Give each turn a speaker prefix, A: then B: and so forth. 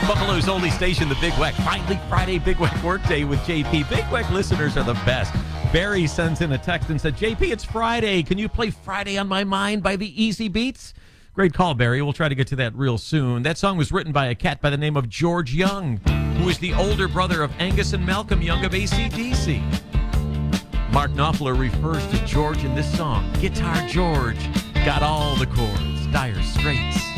A: Buffalo's only station, the Big Weck. Finally, Friday Big Weck workday with JP. Big Weck listeners are the best. Barry sends in a text and said, JP, it's Friday. Can you play Friday on My Mind by the Easy Beats? Great call, Barry. We'll try to get to that real soon. That song was written by a cat by the name of George Young, who is the older brother of Angus and Malcolm Young of AC/DC. Mark Knopfler refers to George in this song. Guitar George got all the chords, Dire Straits.